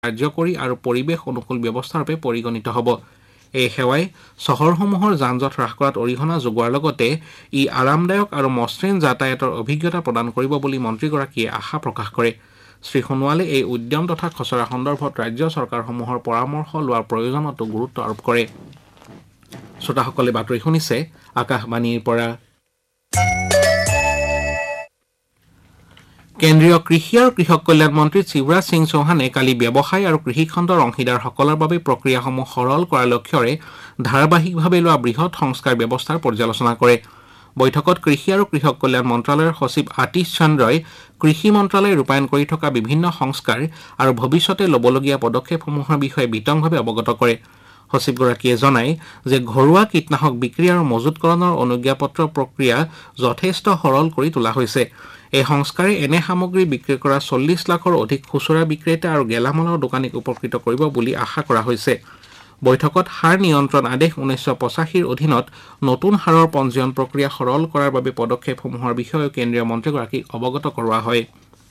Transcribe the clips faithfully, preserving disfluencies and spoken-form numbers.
কাৰ্যকৰী আৰু পৰিৱেশ অনুকূল ব্যৱস্থাৰ ৰূপে পৰিগণিত হ'ব। এই সেৱাই চহৰসমূহৰ যান-জঁট হ্ৰাস কৰাত অৰিহণা যোগোৱাৰ লগতে ই আৰামদায়ক আৰু মসৃণ যাতায়াতৰ অভিজ্ঞতা প্ৰদান কৰিব বুলি মন্ত্ৰীগৰাকীয়ে আশা প্ৰকাশ কৰে। শ্ৰীসোণোৱালে এই উদ্যম তথা খচৰা সন্দৰ্ভত ৰাজ্য চৰকাৰসমূহৰ পৰামৰ্শ লোৱাৰ প্ৰয়োজনতো গুৰুত্ব আৰোপ কৰে। শ্ৰোতাসকলে বাতৰি শুনিছে আকাশবাণীৰ পৰা। কেন্দ্ৰীয় কৃষি আৰু কৃষক কল্যাণ মন্ত্ৰী শিৱৰাজ সিং চৌহানে কালি ব্যৱসায় আৰু কৃষি খণ্ডৰ অংশীদাৰসকলৰ বাবে প্ৰক্ৰিয়াসমূহ সৰল কৰাৰ লক্ষ্যৰে ধাৰাবাহিকভাৱে লোৱা বৃহৎ সংস্কাৰ ব্যৱস্থাৰ পৰ্যালোচনা কৰে। বৈঠকত কৃষি আৰু কৃষক কল্যাণ মন্ত্ৰালয়ৰ সচিব আতিশ চন্দ্ৰই কৃষি মন্ত্ৰালয়ে ৰূপায়ণ কৰি থকা বিভিন্ন সংস্কাৰ আৰু ভৱিষ্যতে ল'বলগীয়া পদক্ষেপসমূহৰ বিষয়ে বিতংভাৱে অৱগত কৰে। সচিবগৰাকীয়ে জনায় যে ঘৰুৱা কীটনাশক বিক্ৰী আৰু মজুতকৰণৰ অনুজ্ঞাপত্ৰ প্ৰক্ৰিয়া যথেষ্ট সৰল কৰি তোলা হৈছে। এই সংস্কাৰে এনে সামগ্ৰী বিক্ৰী কৰা চল্লিছ লাখৰ অধিক খুচুৰা বিক্ৰেতা আৰু গেলামালৰ দোকানীক উপকৃত কৰিব বুলি আশা কৰা হৈছে। বৈঠকত সাৰ নিয়ন্ত্ৰণ আদেশ ঊনৈছশ পঁচাশীৰ অধীনত নতুন সাৰৰ পঞ্জীয়ন প্ৰক্ৰিয়া সৰল কৰাৰ বাবে পদক্ষেপসমূহৰ বিষয়েও কেন্দ্ৰীয় মন্ত্ৰীগৰাকীক অৱগত কৰোৱা হয়।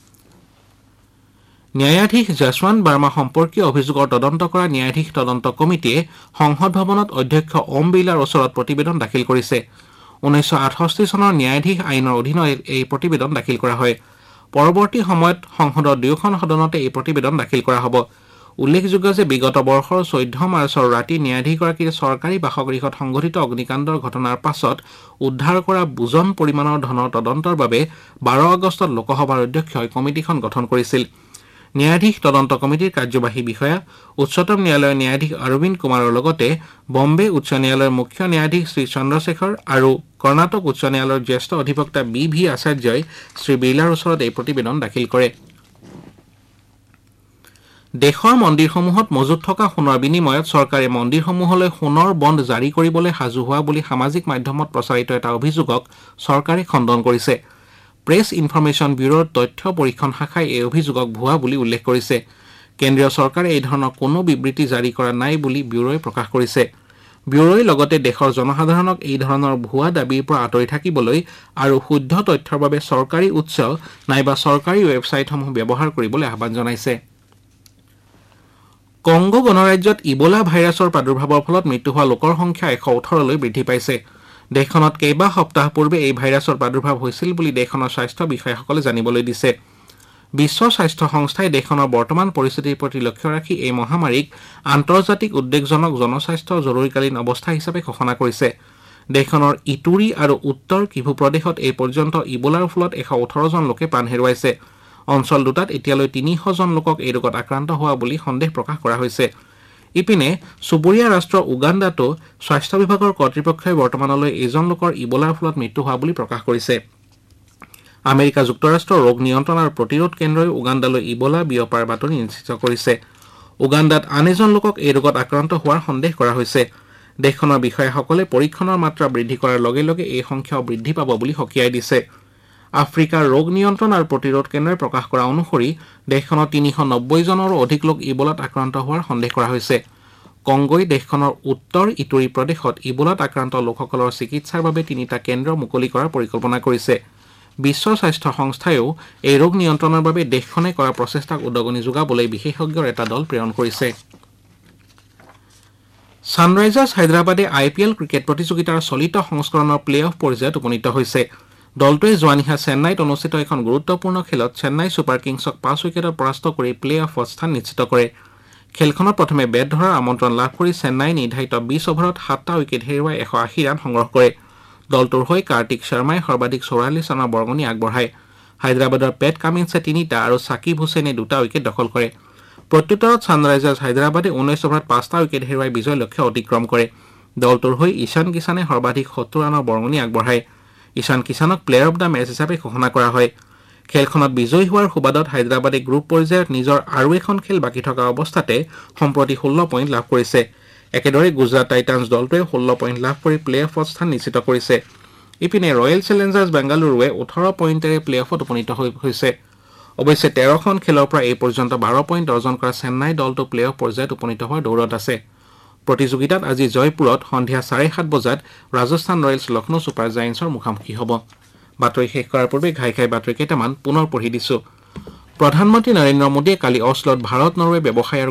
ন্যায়াধীশ যশৱন্ত বাৰ্মা সম্পৰ্কীয় অভিযোগৰ তদন্ত কৰা ন্যায়াধীশ তদন্ত কমিটিয়ে সংসদ ভৱনত অধ্যক্ষ ওম বিৰলাৰ ওচৰত প্ৰতিবেদন দাখিল কৰিছে। ঊনৈছশ আঠষষ্ঠি চনৰ ন্যায়াধীশ আইনৰ অধীনত এই প্ৰতিবেদন দাখিল কৰা হয়। পৰৱৰ্তী সময়ত সংসদৰ দুয়োখন সদনতে এই প্ৰতিবেদন দাখিল কৰা হ'ব। উল্লেখযোগ্য যে বিগত বৰ্ষৰ চৈধ্য মাৰ্চৰ ৰাতি ন্যায়াধীশগৰাকীয়ে চৰকাৰী বাসগৃহত সংঘটিত অগ্নিকাণ্ডৰ ঘটনাৰ পাছত উদ্ধাৰ কৰা বুজন পৰিমাণৰ ধনৰ তদন্তৰ বাবে বাৰ আগষ্টত লোকসভাৰ অধ্যক্ষই কমিটিখন গঠন কৰিছিল। ন্যায়াধীশ তদন্ত কমিটিৰ কাৰ্যবাহী বিষয়া উচ্চতম ন্যায়ালয়ৰ ন্যায়াধীশ অৰবিন্দ কুমাৰৰ লগতে বম্বে উচ্চ ন্যায়ালয়ৰ মুখ্য ন্যায়াধীশ শ্ৰী চন্দ্ৰশেখৰ আৰু কৰ্ণাটক উচ্চ ন্যায়ালয়ৰ জ্যেষ্ঠ অধিবক্তা বি ভি আচাৰ্যই শ্ৰী বিৰলাৰ ওচৰত এই প্ৰতিবেদন দাখিল কৰে। দেশৰ মন্দিৰসমূহত মজুত থকা সোণৰ বিনিময়ত চৰকাৰে মন্দিৰসমূহলৈ সোণৰ বণ্ড জাৰি কৰিবলৈ সাজু হোৱা বুলি সামাজিক মাধ্যমত প্ৰচাৰিত এটা অভিযোগক চৰকাৰে খণ্ডন কৰিছে। প্ৰেছ ইনফৰমেশ্যন ব্যুৰোৰ তথ্য পৰীক্ষণ শাখাই এই অভিযোগক ভুৱা বুলি উল্লেখ কৰিছে। কেন্দ্ৰীয় চৰকাৰে এই ধৰণৰ কোনো বিবৃতি জাৰি কৰা নাই বুলি ব্যুৰোই প্ৰকাশ কৰিছে। ব্যুৰোই লগতে দেশৰ জনসাধাৰণক এই ধৰণৰ ভুৱা দাবীৰ পৰা আঁতৰি থাকিবলৈ আৰু শুদ্ধ তথ্যৰ বাবে চৰকাৰী উৎস নাইবা চৰকাৰী ৱেবছাইটসমূহ ব্যৱহাৰ কৰিবলৈ আহ্বান জনাইছে। কংগো গণৰাজ্যত ইবোলা ভাইৰাছৰ প্ৰাদুৰ্ভাৱৰ ফলত মৃত্যু হোৱা লোকৰ সংখ্যা এশ ওঠৰলৈ বৃদ্ধি পাইছে। দেশখনত কেইবা সপ্তাহ পূৰ্বে এই ভাইৰাছৰ প্ৰাদুৰ্ভাৱ হৈছিল বুলি দেশখনৰ স্বাস্থ্য বিষয়াসকলে জানিবলৈ দিছে। বিশ্ব স্বাস্থ্য সংস্থাই দেশখনৰ বৰ্তমান পৰিস্থিতিৰ প্ৰতি লক্ষ্য ৰাখি এই মহামাৰীক আন্তৰ্জাতিক উদ্বেগজনক জনস্বাস্থ্য জৰুৰীকালীন অৱস্থা হিচাপে ঘোষণা কৰিছে। দেশখনৰ ইটুৰি আৰু উত্তৰ কিভু প্ৰদেশত এই পৰ্যন্ত ইবোলাৰ ফলত এশ ওঠৰজন লোকে প্ৰাণ হেৰুৱাইছে। অঞ্চল দুটাত এতিয়ালৈ তিনিশজন লোকক এই ৰোগত আক্ৰান্ত হোৱা বুলি সন্দেহ প্ৰকাশ কৰা হৈছে। ইপিনে চুবুৰীয়া ৰাষ্ট্ৰ উগাণ্ডাতো স্বাস্থ্য বিভাগৰ কৰ্তৃপক্ষই বৰ্তমানলৈ এজন লোকৰ ইবোলাৰ ফলত মৃত্যু হোৱা বুলি প্ৰকাশ কৰিছে। আমেৰিকা যুক্তৰাষ্ট্ৰৰ ৰোগ নিয়ন্ত্ৰণ আৰু প্ৰতিৰোধ কেন্দ্ৰই উগাণ্ডালৈ ইবোলা বিয়পাৰ বাতৰি নিশ্চিত কৰিছে। উগাণ্ডাত আন এজন লোকক এই ৰোগত আক্ৰান্ত হোৱাৰ সন্দেহ কৰা হৈছে। দেশখনৰ বিষয়াসকলে পৰীক্ষণৰ মাত্ৰা বৃদ্ধি কৰাৰ লগে লগে এই সংখ্যাও বৃদ্ধি পাব বুলি সকীয়াই দিছে। আফ্ৰিকাৰ ৰোগ নিয়ন্ত্ৰণ আৰু প্ৰতিৰোধ কেন্দ্ৰই প্ৰকাশ কৰা অনুসৰি দেশখনৰ তিনিশ নব্বৈ জনৰো অধিক লোক ইবোলাত আক্ৰান্ত হোৱাৰ সন্দেহ কৰা হৈছে। কংগোই দেশখনৰ উত্তৰ ইটুৰি প্ৰদেশত ইবোলাত আক্ৰান্ত লোকসকলৰ চিকিৎসাৰ বাবে তিনিটা কেন্দ্ৰ মুকলি কৰাৰ পৰিকল্পনা কৰিছে। বিশ্ব স্বাস্থ্য সংস্থাইও এই ৰোগ নিয়ন্ত্ৰণৰ বাবে দেশখনে কৰা প্ৰচেষ্টাক উদগনি যোগাবলৈ বিশেষজ্ঞৰ এটা দল প্ৰেৰণ কৰিছে। ছানৰাইজাৰ্ছ হায়দৰাবাদে আই পি এল ক্ৰিকেট প্ৰতিযোগিতাৰ চলিত সংস্কৰণৰ প্লে অফ পৰ্যায়ত উপনীত হৈছে। দলটোৱে যোৱা নিশা চেন্নাইত অনুষ্ঠিত এখন গুৰুত্বপূৰ্ণ খেলত চেন্নাই ছুপাৰ কিংছক পাঁচ উইকেটত পৰাস্ত কৰি প্লে অফত স্থান নিশ্চিত কৰে। খেলখনত প্ৰথমে বেট ধৰাৰ আমন্ত্ৰণ লাভ কৰি চেন্নাই নিৰ্ধাৰিত বিছ অভাৰত সাতটা উইকেট হেৰুৱাই এশ আশী ৰান সংগ্ৰহ কৰে। দলটোৰ হৈ কাৰ্তিক শৰ্মাই সৰ্বাধিক চৌৰাল্লিছ ৰানৰ বৰঙণি আগবঢ়ায়। হায়দৰাবাদৰ পেট কামিন্সে তিনিটা আৰু সাকিব হুছেইনে দুটা উইকেট দখল কৰে। প্ৰত্যুত্তৰত ছানৰাইজাৰ্ছ হায়দৰাবাদে ঊনৈছ অভাৰত পাঁচটা উইকেট হেৰুৱাই বিজয় লক্ষ্য অতিক্ৰম কৰে। দলটোৰ হৈ ঈশান কিষাণে সৰ্বাধিক সত্তৰ ৰানৰ বৰঙণি আগবঢ়ায়। ঈশান কিষাণক প্লেয়াৰ অব দ্য মেচ হিচাপে ঘোষণা কৰা হয়। খেলখনত বিজয়ী হোৱাৰ সুবাদত হায়দৰাবাদে গ্ৰুপ পৰ্যায়ত নিজৰ আৰু এখন খেল বাকী থকা অৱস্থাতে সম্প্ৰতি ষোল্ল পইণ্ট লাভ কৰিছে। একেদৰে গুজৰাট টাইটান্ছ দলটোৱে ষোল্ল পইণ্ট লাভ কৰি প্লে অফত স্থান নিশ্চিত কৰিছে। ইপিনে ৰয়েল চেলেঞ্জাৰ্ছ বেংগালুৰুৱে ওঠৰ পইণ্টেৰে প্লে অফত উপনীত হৈছে। অৱশ্যে তেৰখন খেলৰ পৰা এই পৰ্যন্ত বাৰ পইণ্ট অৰ্জন কৰা চেন্নাই দলটো প্লে অফ পৰ্যায়ত উপনীত হোৱাৰ দৌৰত আছে। প্ৰতিযোগিতাত আজি জয়পুৰত সন্ধিয়া চাৰে সাত বজাত ৰাজস্থান ৰয়েলছ লক্ষ্ণৌ ছুপাৰ জায়েণ্টছৰ মুখামুখি হ'ব। বাতৰি শেষ কৰাৰ পূৰ্বে ঘাই ঘাই বাতৰি কেইটামান পুনৰ পঢ়ি দিছো। প্ৰধানমন্ত্ৰী নৰেন্দ্ৰ মোদীয়ে কালি অশ্লত ভাৰত নৰৱে ব্যৱসায় আৰু